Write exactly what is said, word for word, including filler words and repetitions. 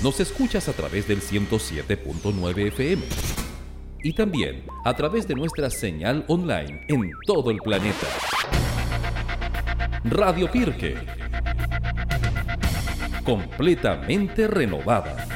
Nos escuchas a través del ciento siete punto nueve F M y también a través de nuestra señal online en todo el planeta. Radio Pirque, completamente renovada.